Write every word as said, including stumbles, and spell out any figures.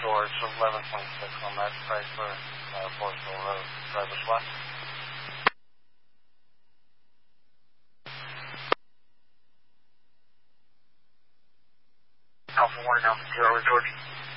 George, eleven twenty-six on that Chrysler, uh, Borsville Road, driver's left. Alpha one, Alpha Zero, George.